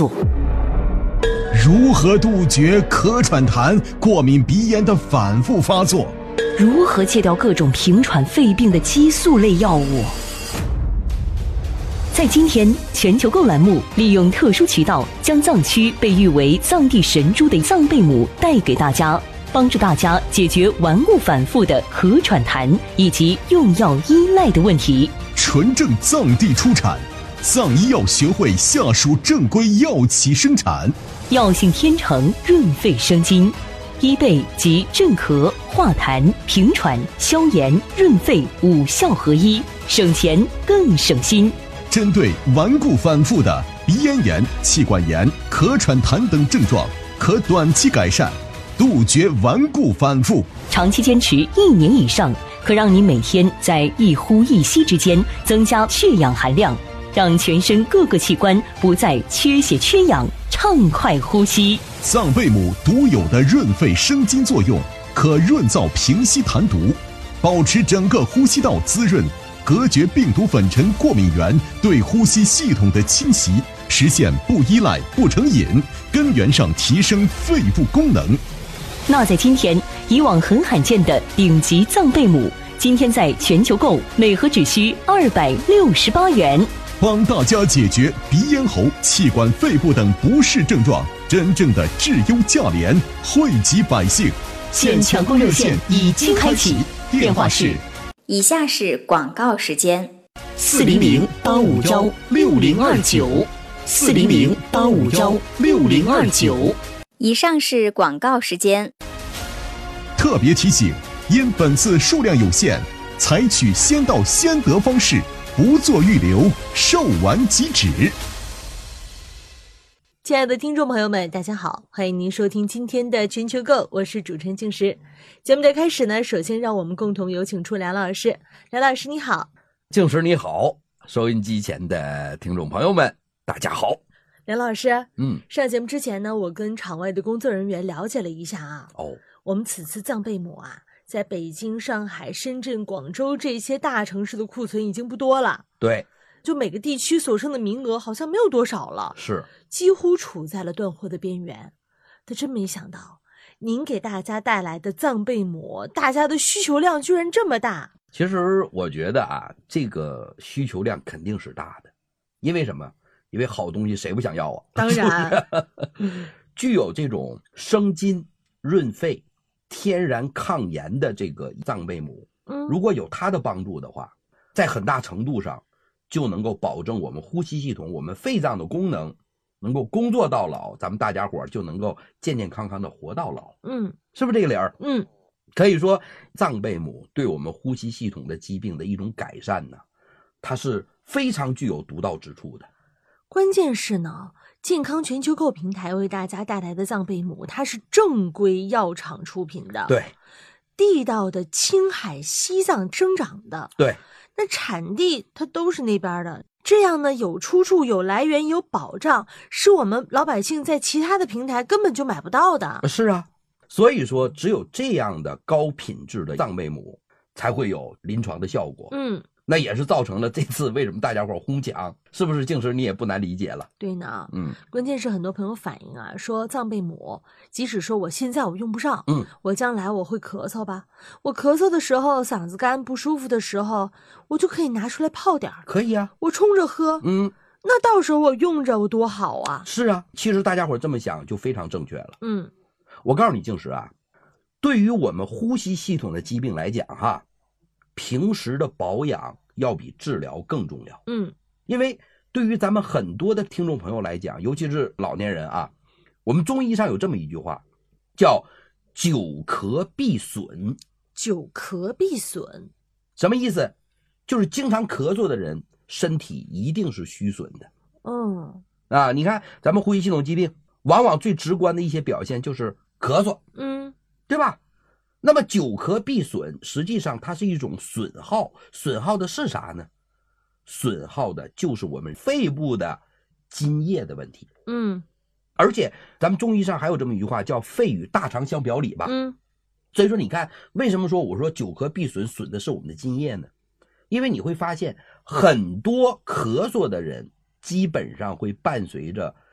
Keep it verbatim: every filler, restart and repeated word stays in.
作。 如何杜绝咳喘痰、过敏鼻炎的反复发作？ 如何戒掉各种平喘肺病的激素类药物？在今天，全球购栏目利用特殊渠道，将藏区被誉为藏地神猪的藏贝母带给大家，帮助大家解决顽固反复的咳喘痰以及用药依赖的问题。 纯正藏地出产，藏医药学会下属正规药企生产， 药性天成，润肺生津。医贝及镇咳、化痰、平喘、消炎、润肺五效合一，省钱更省心。 针对顽固反复的鼻咽炎、气管炎、咳喘痰等症状，可短期改善，杜绝顽固反复。 长期坚持一年以上，可让你每天在一呼一吸之间增加血氧含量，让全身各个器官不再缺血缺氧，畅快呼吸。 藏贝母独有的润肺生津作用，可润燥平息痰毒，保持整个呼吸道滋润，隔绝病毒粉尘过敏源对呼吸系统的侵袭，实现不依赖不成瘾，根源上提升肺部功能。 那在今天，以往很罕见的顶级藏贝母，今天在全球购每盒只需二百六十八元， 帮大家解决鼻咽喉、气管、肺部等不适症状，真正的质优价廉，惠及百姓。 现抢购热线已经开启，电话是。 以下是广告时间： 四零零八五幺六零二九，四零零八五幺六零二九。 以上是广告时间。 特别提醒，因本次数量有限，采取先到先得方式，不做预留，售完即止。 亲爱的听众朋友们，大家好，欢迎您收听今天的全球购，我是主持人静时。节目的开始呢，首先让我们共同有请出梁老师。梁老师你好。 静时你好，收音机前的听众朋友们大家好。 梁老师， 嗯， 上节目之前呢，我跟场外的工作人员了解了一下啊， 哦， 我们此次藏贝母啊，在北京、上海、深圳、广州这些大城市的库存已经不多了。 对， 就每个地区所剩的名额好像没有多少了， 是几乎处在了断货的边缘。但真没想到，您给大家带来的藏贝母，大家的需求量居然这么大。 其实我觉得啊，这个需求量肯定是大的，因为什么？因为好东西谁不想要啊？ 当然， 具有这种生津、润肺、天然抗炎的这个藏贝母， 嗯， 如果有它的帮助的话，在很大程度上就能够保证我们呼吸系统、我们肺脏的功能能够工作到老，咱们大家伙就能够健健康康的活到老。 嗯， 是不是这个理儿？ 嗯， 可以说藏贝母对我们呼吸系统的疾病的一种改善呢，它是非常具有独到之处的。 关键是呢，健康全球购平台为大家带来的藏贝母，它是正规药厂出品的， 对， 地道的青海、西藏生长的， 对， 那产地它都是那边的，这样呢有出处、有来源、有保障，是我们老百姓在其他的平台根本就买不到的。 是啊，所以说只有这样的高品质的藏贝母才会有临床的效果。 嗯， 那也是造成了这次为什么大家伙哄抢，是不是？静时你也不难理解了。 对呢， 嗯， 关键是很多朋友反映啊，说藏贝母，即使说我现在我用不上， 嗯， 我将来我会咳嗽吧，我咳嗽的时候嗓子干不舒服的时候，我就可以拿出来泡点儿， 可以啊， 我冲着喝， 嗯， 那到时候我用着我多好啊。 是啊，其实大家伙这么想就非常正确了。 嗯， 我告诉你，静时啊，对于我们呼吸系统的疾病来讲哈，平时的保养要比治疗更重要。 嗯， 因为对于咱们很多的听众朋友来讲，尤其是老年人啊，我们中医上有这么一句话，叫久咳必损。 久咳必损什么意思？就是经常咳嗽的人身体一定是虚损的。 嗯啊，你看咱们呼吸系统疾病往往最直观的一些表现就是咳嗽， 嗯， 对吧？那么久咳必损，实际上它是一种损耗，损耗的是啥呢？损耗的就是我们肺部的津液的问题。 嗯， 而且咱们中医上还有这么一句话，叫肺与大肠相表里吧。 嗯， 所以说你看，为什么说我说久咳必损，损的是我们的津液呢？因为你会发现很多咳嗽的人基本上会伴随着